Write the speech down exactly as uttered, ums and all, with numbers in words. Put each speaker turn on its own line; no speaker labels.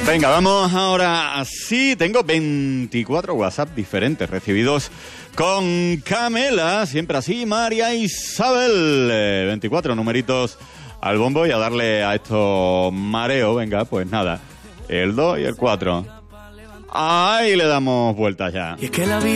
Venga, vamos ahora así. Tengo veinticuatro WhatsApp diferentes recibidos con Camela, siempre así, María Isabel. Eh, veinticuatro numeritos al bombo y a darle a esto mareo. Venga, pues nada, el dos y el cuatro. Ahí le damos vueltas ya.
Y es que la vida